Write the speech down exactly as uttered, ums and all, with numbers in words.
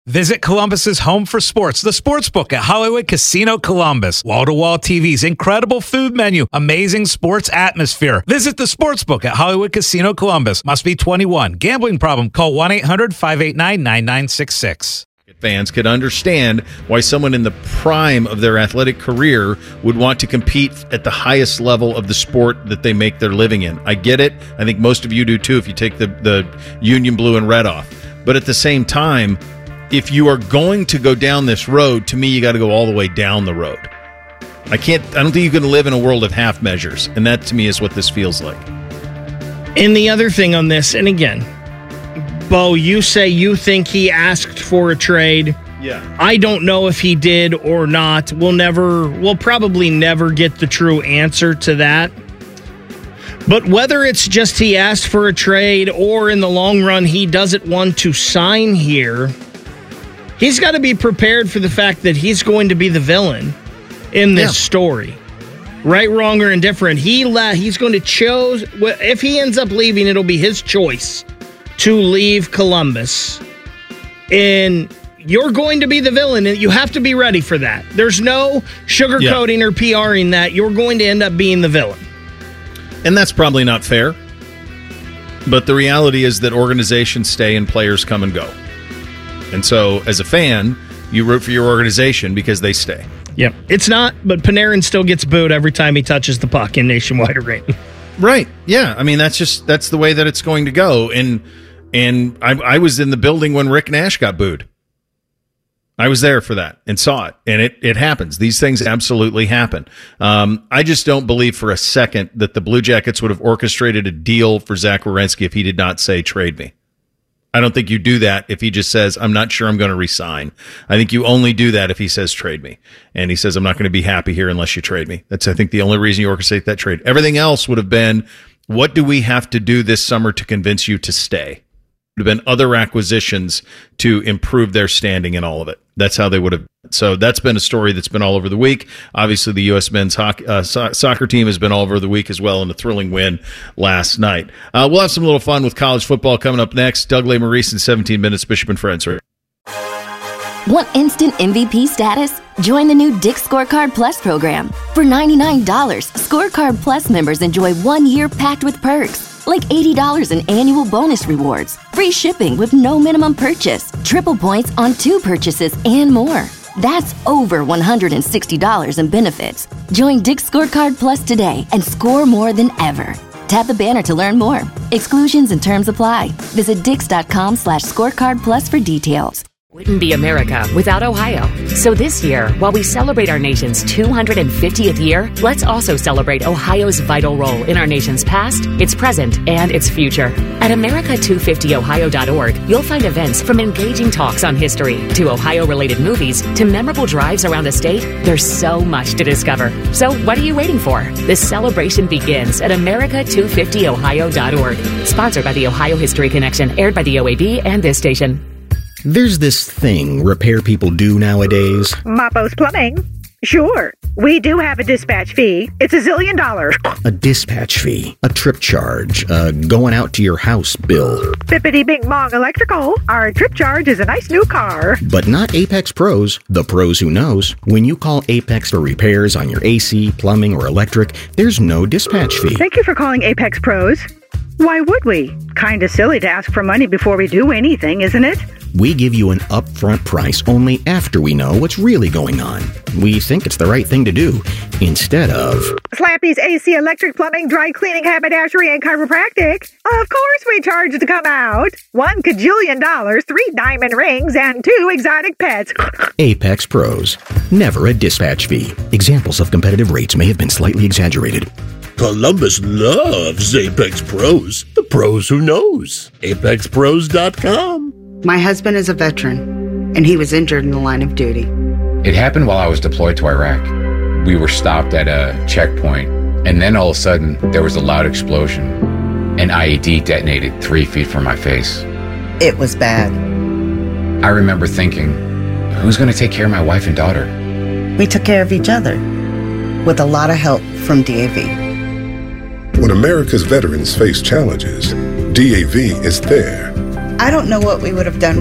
Visit Columbus's home for sports, the Sportsbook at Hollywood Casino Columbus. Wall-to-wall T Vs, incredible food menu, amazing sports atmosphere. Visit the Sportsbook at Hollywood Casino Columbus. Must be twenty-one. Gambling problem? Call one eight hundred five eight nine nine nine six six. Fans could understand why someone in the prime of their athletic career would want to compete at the highest level of the sport that they make their living in. I get it. I think most of you do too if you take the, the Union blue and red off. But at the same time, if you are going to go down this road, to me, you got to go all the way down the road. I can't, I don't think you can live in a world of half measures. And that, to me, is what this feels like. And the other thing on this, and again, Bo, you say you think he asked for a trade. Yeah. I don't know if he did or not. We'll never, we'll probably never get the true answer to that. But whether it's just he asked for a trade or in the long run he doesn't want to sign here, he's got to be prepared for the fact that he's going to be the villain in this yeah. story. Right, wrong, or indifferent. He la- He's going to choose. If he ends up leaving, it'll be his choice to leave Columbus. And you're going to be the villain, and you have to be ready for that. There's no sugarcoating yeah. or PRing that. You're going to end up being the villain. And that's probably not fair. But the reality is that organizations stay and players come and go. And so, as a fan, you root for your organization because they stay. Yep. It's not, but Panarin still gets booed every time he touches the puck in Nationwide Arena. Right. Yeah. I mean, that's just, that's the way that it's going to go. And and I, I was in the building when Rick Nash got booed. I was there for that and saw it. And it, it happens. These things absolutely happen. Um, I just don't believe for a second that the Blue Jackets would have orchestrated a deal for Zach Werenski if he did not say, trade me. I don't think you do that if he just says, I'm not sure I'm going to resign. I think you only do that if he says, trade me. And he says, I'm not going to be happy here unless you trade me. That's, I think, the only reason you orchestrate that trade. Everything else would have been, what do we have to do this summer to convince you to stay? Would have been other acquisitions to improve their standing in all of it. That's how they would have. So that's been a story that's been all over the week. Obviously, the U S men's hockey, uh, so- soccer team has been all over the week as well in a thrilling win last night. Uh, we'll have some little fun with college football coming up next. Doug Lesmerises in seventeen minutes, Bishop and Friends. Want instant M V P status? Join the new Dick's Scorecard Plus program. For ninety-nine dollars, Scorecard Plus members enjoy one year packed with perks, like eighty dollars in annual bonus rewards, free shipping with no minimum purchase, triple points on two purchases, and more. That's over one hundred sixty dollars in benefits. Join Dick's Scorecard Plus today and score more than ever. Tap the banner to learn more. Exclusions and terms apply. Visit dix.com slash scorecard plus for details. Wouldn't be America without Ohio. So this year, while we celebrate our nation's two hundred fiftieth year, let's also celebrate Ohio's vital role in our nation's past, its present, and its future. At America two fifty ohio dot org, you'll find events from engaging talks on history to Ohio-related movies to memorable drives around the state. There's so much to discover. So what are you waiting for? The celebration begins at America two fifty ohio dot org. Sponsored by the Ohio History Connection, aired by the O A B and this station. There's this thing repair people do nowadays. Mapo's Plumbing. Sure. We do have a dispatch fee. It's a zillion dollars. A dispatch fee, a trip charge, a going out to your house bill. Bippity Bing Bong Electrical. Our trip charge is a nice new car. But not Apex Pros, the pros who knows. When you call Apex for repairs on your A C, plumbing, or electric, there's no dispatch fee. Thank you for calling Apex Pros. Why would we? Kinda silly to ask for money before we do anything, isn't it? We give you an upfront price only after we know what's really going on. We think it's the right thing to do, instead of... Slappy's A C, electric, plumbing, dry cleaning, haberdashery, and chiropractic. Of course we charge to come out. One cajillion dollars, three diamond rings, and two exotic pets. Apex Pros. Never a dispatch fee. Examples of competitive rates may have been slightly exaggerated. Columbus loves Apex Pros. The pros who knows. apex pros dot com. My husband is a veteran, and he was injured in the line of duty. It happened while I was deployed to Iraq. We were stopped at a checkpoint, and then all of a sudden, there was a loud explosion. An I E D detonated three feet from my face. It was bad. I remember thinking, who's going to take care of my wife and daughter? We took care of each other, with a lot of help from D A V. When America's veterans face challenges, D A V is there. I don't know what we would have done